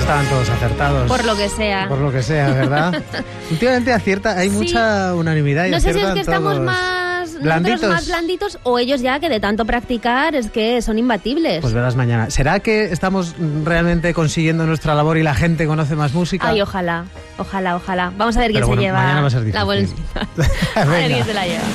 estaban todos acertados. Por lo que sea. Por lo que sea, ¿verdad? Últimamente acierta, hay mucha unanimidad y no sé si es que aciertan estamos todos. más Blanditos. nosotros más blanditos o ellos ya que de tanto practicar es que son imbatibles. Pues verás mañana. ¿Será que estamos realmente consiguiendo nuestra labor y la gente conoce más música? Ay, ojalá. Vamos a ver quién Pero bueno, se lleva mañana va a ser difícil. la bolsita. A ver quién se la lleva.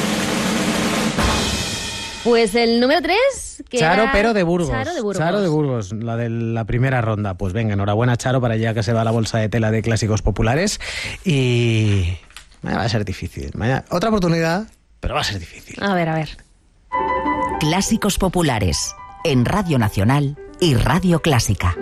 Pues el número 3, que Charo, era... pero de Burgos. Charo de Burgos. La de la primera ronda. Pues venga, enhorabuena, Charo, para ya que se va la bolsa de tela de clásicos populares. Y mañana va a ser difícil. Mañana, otra oportunidad, pero va a ser difícil. A ver. Clásicos populares, en Radio Nacional y Radio Clásica.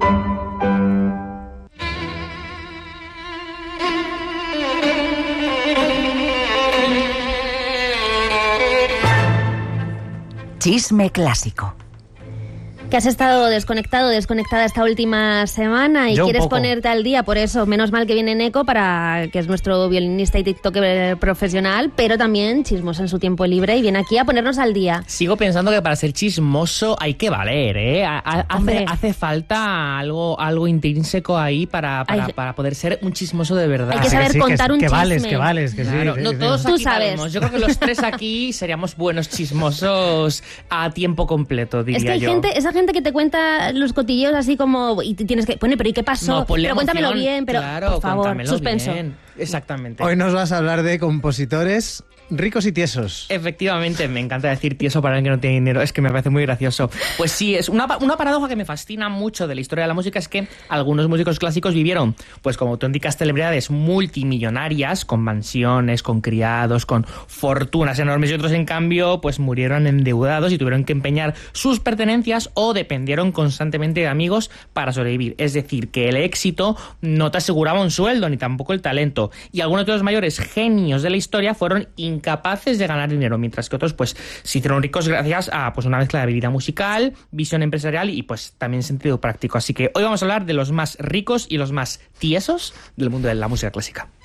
Chisme clásico. Que has estado desconectada esta última semana y Yo un quieres poco. ponerte al día, por eso, menos mal que viene Neko, que es nuestro violinista y tiktoker profesional, pero también chismoso en su tiempo libre y viene aquí a ponernos al día. Sigo pensando que para ser chismoso hay que valer, ¿eh? Hace falta algo intrínseco ahí para poder ser un chismoso de verdad. Hay que saber contar un que chisme. vales, que Claro, sí. no todos Tú aquí sabes. valemos. Yo creo que los tres aquí seríamos buenos chismosos a tiempo completo, diría Es que hay yo. esa gente que te cuenta los cotilleos así como y tienes que, bueno, pero ¿y qué pasó? No, ponle pero cuéntamelo emoción, bien, pero claro, por favor, cuéntamelo suspenso. bien. Exactamente. Hoy nos vas a hablar de compositores ricos y tiesos. Efectivamente, me encanta decir tieso para el que no tiene dinero, es que me parece muy gracioso. Pues sí, es una paradoja que me fascina mucho de la historia de la música, es que algunos músicos clásicos vivieron, pues como tú indicas, celebridades multimillonarias, con mansiones, con criados, con fortunas enormes, y otros, en cambio, pues murieron endeudados y tuvieron que empeñar sus pertenencias o dependieron constantemente de amigos para sobrevivir. Es decir, que el éxito no te aseguraba un sueldo, ni tampoco el talento. Y algunos de los mayores genios de la historia fueron incapaces de ganar dinero, mientras que otros pues se hicieron ricos gracias a pues una mezcla de habilidad musical, visión empresarial y pues también sentido práctico. Así que hoy vamos a hablar de los más ricos y los más tiesos del mundo de la música clásica.